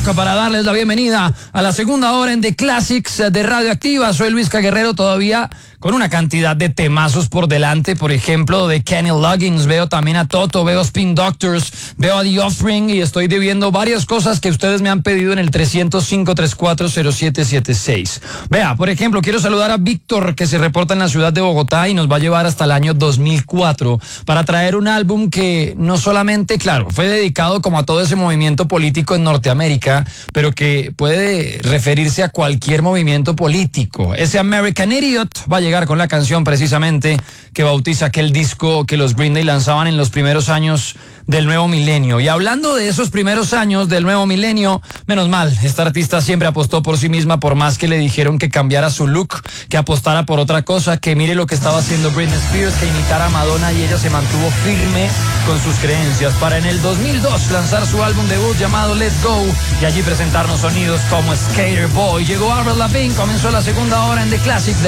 Rock para darles la bienvenida a la segunda hora en The Classics de Radioactiva. Soy Luis Guerrero, todavía con una cantidad de temazos por delante, por ejemplo, de Kenny Loggins, veo también a Toto, veo Spin Doctors, veo a The Offspring y estoy debiendo varias cosas que ustedes me han pedido en el 305-340776. Vea, por ejemplo, quiero saludar a Víctor, que se reporta en la ciudad de Bogotá y nos va a llevar hasta el año 2004 para traer un álbum que no solamente, claro, fue dedicado como a todo ese movimiento político en Norteamérica, pero que puede referirse a cualquier movimiento político. Ese American Idiot va a llegar con la canción precisamente que bautiza aquel disco que los Green Day lanzaban en los primeros años del nuevo milenio. Y hablando de esos primeros años del nuevo milenio, menos mal, esta artista siempre apostó por sí misma, por más que le dijeron que cambiara su look, que apostara por otra cosa, que mire lo que estaba haciendo Britney Spears, que imitara a Madonna, y ella se mantuvo firme con sus creencias para en el 2002 lanzar su álbum debut llamado Let's Go y allí presentarnos sonidos como Skater Boy. Llegó Avril Lavigne, comenzó la segunda hora en The Classic de